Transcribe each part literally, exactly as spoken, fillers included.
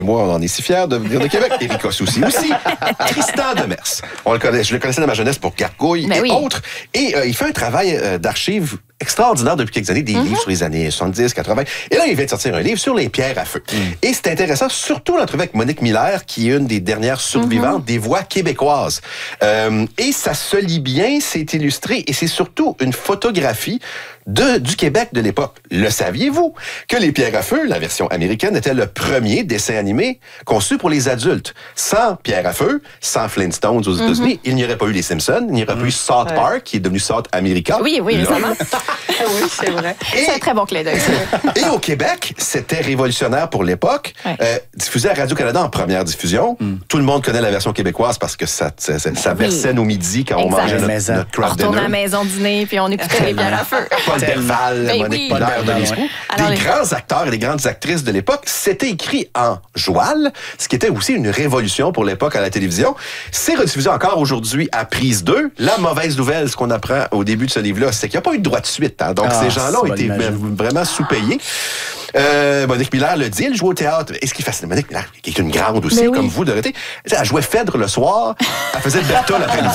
Moi, on en est si fiers de venir de Québec. Éric Soucy aussi. Tristan Demers. On le connaît, je le connaissais dans ma jeunesse pour Gargouille Mais et oui. autres. Et euh, il fait un travail euh, d'archives extraordinaire depuis quelques années, des mm-hmm. livres sur les années soixante-dix, quatre-vingts. Et là, il vient de sortir un livre sur les pierres à feu. Mm. Et c'est intéressant, surtout l'entrevue avec Monique Miller, qui est une des dernières survivantes mm-hmm. des voix québécoises. Euh, et ça se lit bien, c'est illustré, et c'est surtout une photographie de, du Québec de l'époque. Le saviez-vous que Les Pierres à feu, la version américaine, était le premier dessin animé conçu pour les adultes? Sans Pierre à feu, sans Flintstones aux mm-hmm. États-Unis, il n'y aurait pas eu les Simpsons, il n'y aurait mm-hmm. pas eu South ouais. Park, qui est devenu South America. Oui, oui, récemment. Oui, c'est vrai. C'est un très bon clin d'œil. Et au Québec, c'était révolutionnaire pour l'époque. Ouais. Euh, diffusé à Radio-Canada en première diffusion. Mm. Tout le monde connaît la version québécoise parce que ça, ça, ça, ça versait oui. nos midis quand exact. On mangeait notre, notre craft dinner. On retournait à la maison dîner puis on écoutait Les Pierres à feu. Paul Delval, ben Monique oui. Miller, Denis Roux. Des les... grands acteurs et des grandes actrices de l'époque. C'était écrit en joual, ce qui était aussi une révolution pour l'époque à la télévision. C'est rediffusé encore aujourd'hui à Prise deux. La mauvaise nouvelle, ce qu'on apprend au début de ce livre-là, c'est qu'il n'y a pas eu de droit de suite. Hein. Donc, ah, ces gens-là ont été vraiment sous-payés. Euh, Monique Miller le dit, elle joue au théâtre. Et ce qui est fascinant, Monique Miller, qui est une grande aussi, oui. comme vous, Dorothée, elle jouait Phèdre le soir, elle faisait Bertha l'après-midi.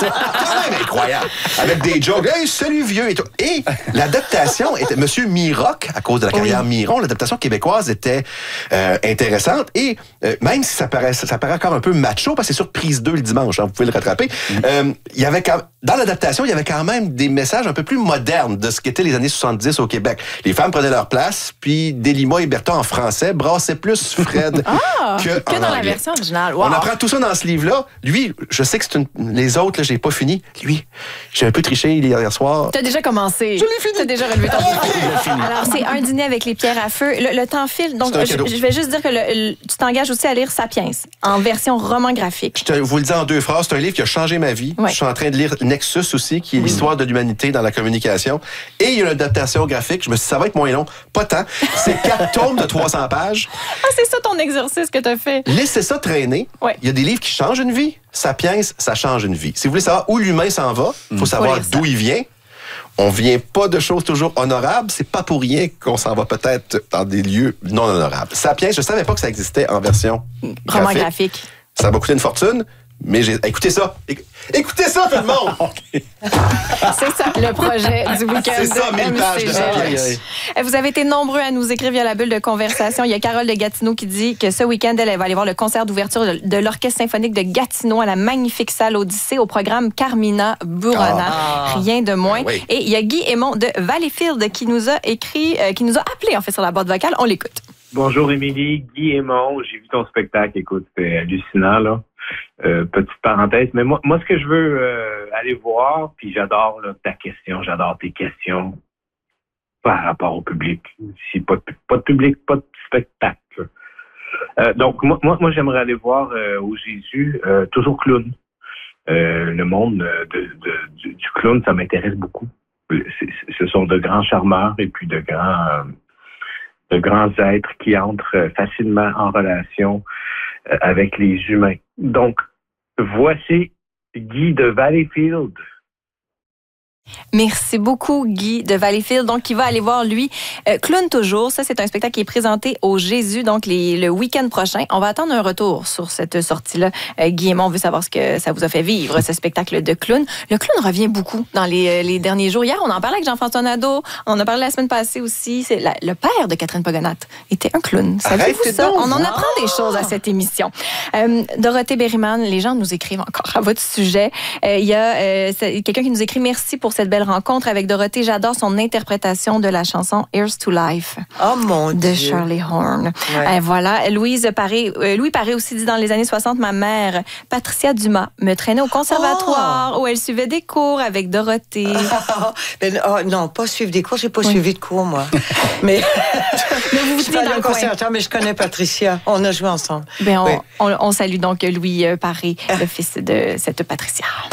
Quand même incroyable. Avec des jokes, hey, salut vieux et tout. Et l'adaptation était, Monsieur Miroc, à cause de la carrière oui. Miron, l'adaptation québécoise était euh, intéressante. Et euh, même si ça paraît, ça, ça paraît encore un peu macho, parce que c'est sur Prise deux le dimanche, hein, vous pouvez le rattraper, mm. euh, il y avait quand, dans l'adaptation, il y avait quand même des messages un peu plus modernes de ce qu'étaient les années soixante-dix au Québec. Les femmes prenaient leur place, puis Delima et Bertha en français brassaient plus Fred ah, que, que dans anglais. La version originale. Wow. On apprend tout ça dans ce livre-là. Lui, je sais que c'est une... Les autres, là, j'ai pas fini. Lui, j'ai un peu triché hier soir. T'as déjà commencé. Je l'ai fini. T'as déjà relevé ton défi. Alors, c'est Un dîner avec les pierres à feu. Le, le temps file. Donc, je, je vais juste dire que le, le, tu t'engages aussi à lire Sapiens en version roman graphique. Je te, vous le dis en deux phrases. C'est un livre qui a changé ma vie. Ouais. Je suis en train de lire Nexus aussi, qui est oui. l'histoire de l'humanité dans la communication. Et il y a une adaptation graphique. Je me suis dit, ça va être moins long. Pas tant. C'est quatre tomes de trois cents pages. Ah, c'est ça ton exercice que tu as fait. Laissez ça traîner. Ouais. Il y a des livres qui changent une vie. Sapiens, ça change une vie. Si vous voulez savoir où l'humain s'en va, il faut mmh. savoir d'où il vient. On vient pas de choses toujours honorables. C'est pas pour rien qu'on s'en va peut-être dans des lieux non honorables. Sapiens, je savais pas que ça existait en version roman graphique. graphique. Ça m'a coûté une fortune. Mais j'ai... écoutez ça! Écoutez ça, tout le monde! C'est ça, le projet du week-end. C'est ça, mille pages de Sapiens. Vous avez été nombreux à nous écrire via la bulle de conversation. Il y a Carole de Gatineau qui dit que ce week-end, elle, elle va aller voir le concert d'ouverture de l'Orchestre symphonique de Gatineau à la magnifique salle Odyssée au programme Carmina Burana. Ah. Rien de moins. Oui. Et il y a Guy Aymon de Valleyfield qui nous a écrit, euh, qui nous a appelé en fait sur la boîte vocale. On l'écoute. Bonjour Émilie, Guy Aymon. J'ai vu ton spectacle. Écoute, c'était hallucinant, là. Euh, petite parenthèse, mais moi, moi ce que je veux euh, aller voir, puis j'adore là, ta question, j'adore tes questions par rapport au public. Si pas de, pas de public, pas de spectacle. Euh, donc moi, moi, moi j'aimerais aller voir euh, au Jésus euh, toujours clown. Euh, le monde de, de, du, du clown, ça m'intéresse beaucoup. C'est, ce sont de grands charmeurs et puis de grands euh, de grands êtres qui entrent facilement en relation euh, avec les humains. Donc, voici Guy de Valleyfield. Merci beaucoup, Guy de Valleyfield. Donc, qui va aller voir, lui, euh, Clown Toujours. Ça, c'est un spectacle qui est présenté au Jésus, donc les, le week-end prochain. On va attendre un retour sur cette sortie-là. Euh, Guy et moi, on veut savoir ce que ça vous a fait vivre, ce spectacle de clown. Le clown revient beaucoup dans les, les derniers jours. Hier, on en parlait avec Jean-François Nadeau. On en a parlé la semaine passée aussi. C'est la, le père de Catherine Pogonat était un clown. Savez-vous ça? On en apprend des choses à cette émission. Euh, Dorothée Berryman, les gens nous écrivent encore à votre sujet. Il euh, y a euh, quelqu'un qui nous écrit « Merci pour cette belle rencontre avec Dorothée. J'adore son interprétation de la chanson Here's to Life. Oh mon de Dieu. Shirley Horn. Ouais. Euh, voilà. Louise Paré, euh, Louis Paré aussi dit dans les années soixante, ma mère, Patricia Dumas, me traînait au conservatoire oh. où elle suivait des cours avec Dorothée. Oh, mais, oh, non, pas suivre des cours. J'ai pas oui. suivi de cours, moi. mais mais vous vous je suis dans le conservatoire, mais je connais Patricia. On a joué ensemble. Ben, on, oui. on, on salue donc Louis Paré, le fils de cette Patricia.